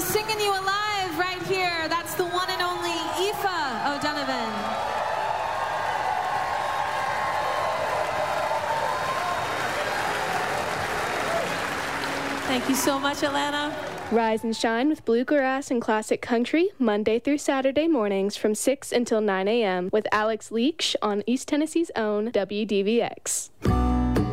singing you alive right here. That's the one and only Aoife O'Donovan. Thank you so much, Alana. Rise and shine with bluegrass and classic country, Monday through Saturday mornings from 6 until 9 a.m. with Alex Leach on East Tennessee's own WDVX.